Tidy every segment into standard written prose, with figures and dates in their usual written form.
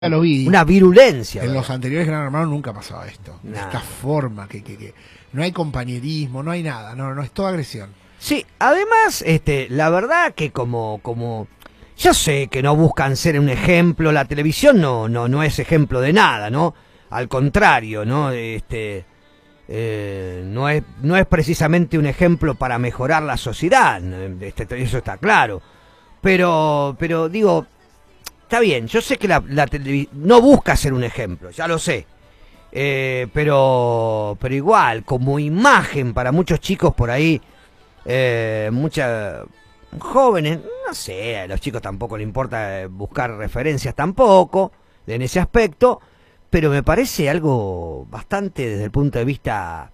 lo vi. Una virulencia. En ¿verdad? los anteriores Gran Hermano nunca pasaba esto. De Nah. esta forma, que no hay compañerismo, no hay nada, no es toda agresión. Sí, además, la verdad que como yo sé que no buscan ser un ejemplo, la televisión no es ejemplo de nada, ¿no? Al contrario, ¿no? No es precisamente un ejemplo para mejorar la sociedad, eso está claro. Pero digo, está bien, yo sé que la televisión no busca ser un ejemplo, ya lo sé. Pero igual, como imagen para muchos chicos por ahí, muchas jóvenes, no sé, a los chicos tampoco les importa buscar referencias tampoco en ese aspecto, pero me parece algo bastante, desde el punto de vista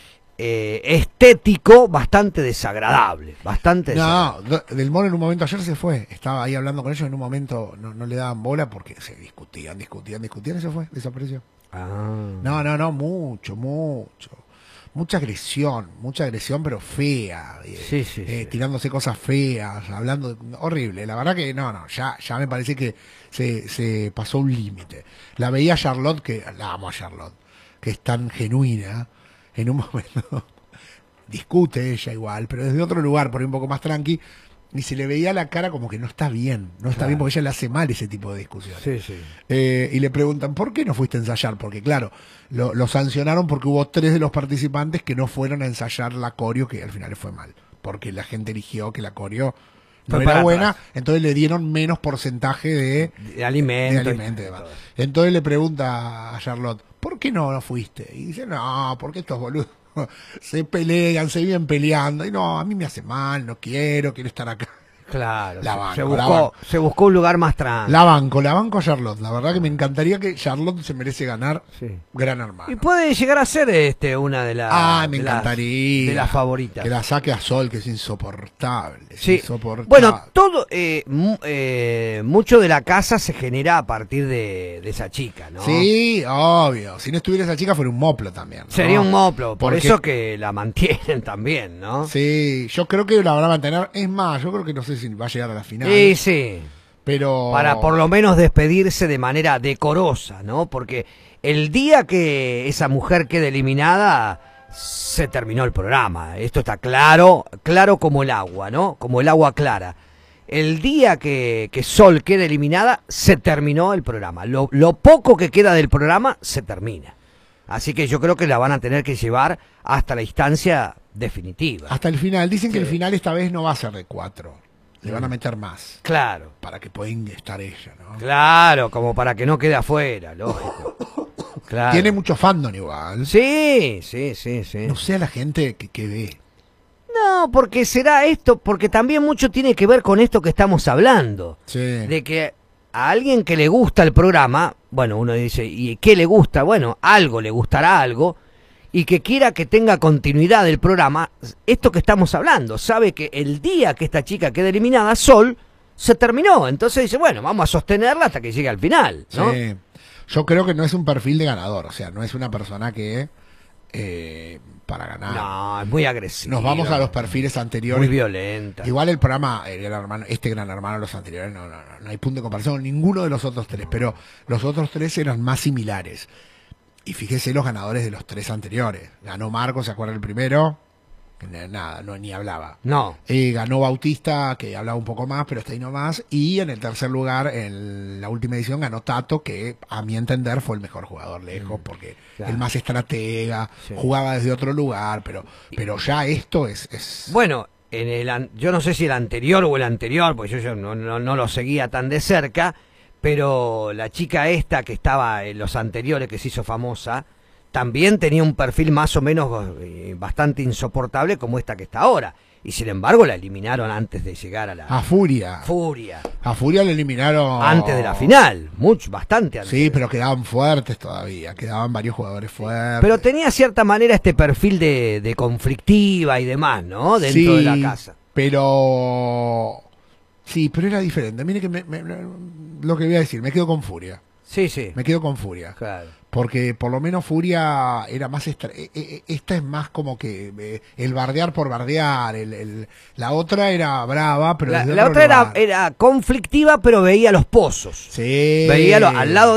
estético, bastante desagradable, bastante desagradable. No, Del Moro en un momento ayer se fue, estaba ahí hablando con ellos, en un momento no le daban bola porque se discutían y se fue, desapareció. Ah. No, mucho. Mucha agresión, pero fea. Sí. Tirándose cosas feas, hablando. Horrible. La verdad que ya me parece que se pasó un límite. La veía a Charlotte, que la amo a Charlotte, que es tan genuina. En un momento discute ella igual, pero desde otro lugar, por ahí un poco más tranqui. Y se le veía la cara como que no está bien, bien porque ella le hace mal ese tipo de discusiones. Sí. Y le preguntan, ¿por qué no fuiste a ensayar? Porque claro, lo sancionaron porque hubo 3 de los participantes que no fueron a ensayar la coreo, que al final le fue mal. Porque la gente eligió que la coreo no era buena, entonces le dieron menos porcentaje de alimento. Y demás. Entonces le pregunta a Charlotte, ¿por qué no fuiste? Y dice, no, porque estos boludos se pelean, se viven peleando. Y no, a mí me hace mal, no quiero estar acá. Claro, banco, se buscó un lugar más tranquilo. La banco a Charlotte. La verdad que me encantaría que Charlotte se merece ganar Gran Hermano. Y puede llegar a ser una de las... me encantaría. De las favoritas. Que la saque a Sol, que es insoportable. Insoportable. Bueno, todo, mucho de la casa se genera a partir de esa chica, ¿no? Sí, obvio. Si no estuviera esa chica fuera un moplo también, ¿no? Sería un moplo, por eso que la mantienen también, ¿no? Sí, yo creo que la van a mantener. Es más, yo creo que no sé si va a llegar a la final. Sí. Pero... para por lo menos despedirse de manera decorosa, ¿no? Porque el día que esa mujer quede eliminada, se terminó el programa. Esto está claro como el agua, ¿no? Como el agua clara. El día que Sol quede eliminada, se terminó el programa. Lo poco que queda del programa, se termina. Así que yo creo que la van a tener que llevar hasta la instancia definitiva. Hasta el final. Dicen que el final esta vez no va a ser de 4. Le van a meter más. Claro. Para que pueda estar ella, ¿no? Claro, como para que no quede afuera, lógico. Claro. Tiene mucho fandom igual. Sí. No sé a la gente que ve. No, porque será esto, porque también mucho tiene que ver con esto que estamos hablando. Sí. De que a alguien que le gusta el programa, bueno, uno dice, ¿y qué le gusta? Bueno, algo le gustará algo, y que quiera que tenga continuidad del programa, esto que estamos hablando, sabe que el día que esta chica quede eliminada, Sol, se terminó. Entonces dice, bueno, vamos a sostenerla hasta que llegue al final, ¿no? Sí. Yo creo que no es un perfil de ganador, o sea, no es una persona que para ganar. No, es muy agresivo. Nos vamos a los perfiles anteriores. Muy violenta. Igual el programa, Gran Hermano, los anteriores, no hay punto de comparación con ninguno de los otros 3, pero los otros 3 eran más similares. Y fíjese los ganadores de los 3 anteriores. Ganó Marco, ¿se acuerda el primero? Nada, ni hablaba. No. Ganó Bautista, que hablaba un poco más, pero está ahí nomás. Y en el tercer lugar, en la última edición, ganó Tato, que a mi entender fue el mejor jugador lejos, porque el más estratega, jugaba desde otro lugar, pero ya esto es... Bueno, yo no sé si el anterior o el anterior, porque yo no lo seguía tan de cerca, pero la chica esta que estaba en los anteriores, que se hizo famosa, también tenía un perfil más o menos bastante insoportable como esta que está ahora. Y sin embargo la eliminaron antes de llegar a Furia. A Furia la eliminaron... antes de la final, bastante antes. Sí, pero quedaban fuertes todavía, quedaban varios jugadores fuertes. Pero tenía cierta manera este perfil de conflictiva y demás, ¿no? Dentro de la casa. Pero era diferente. Mire que lo que voy a decir, me quedo con Furia. Sí. Me quedo con Furia. Claro. Porque por lo menos Furia era más... esta es más como que el bardear por bardear. La otra era brava, pero La desde la otro otra lugar. era conflictiva, pero veía los pozos. Sí. Veía al lado